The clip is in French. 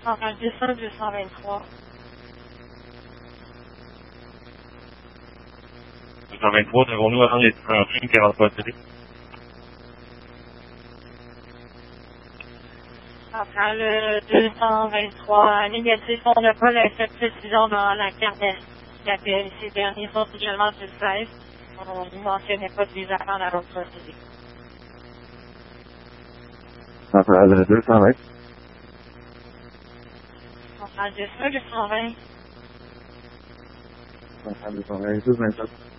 Centrale 200, 223. 223, devons-nous attendre les différents trains qui rentrent pas de télé? Centrale 223, négatif, on n'a pas cette précision dans la carte d'appel. Ces derniers sont également sur 16. On ne mentionnait pas de les attendre à l'autre procédé. Centrale 220. Centrale 200, 220. Centrale 220, 227.